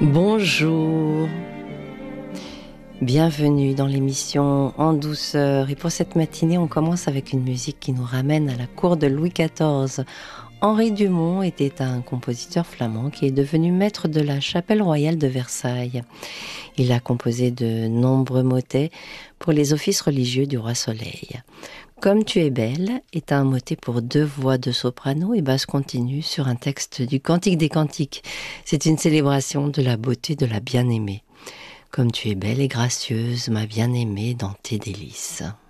Bonjour, bienvenue dans l'émission En douceur. Et pour cette matinée, on commence avec une musique qui nous ramène à la cour de Louis XIV. Henri Dumont était un compositeur flamand qui est devenu maître de la chapelle royale de Versailles. Il a composé de nombreux motets pour les offices religieux du roi Soleil. Comme tu es belle est un motet pour 2 voix de soprano et basse continue sur un texte du Cantique des Cantiques. C'est une célébration de la beauté de la bien-aimée. Comme tu es belle et gracieuse, ma bien-aimée, dans tes délices.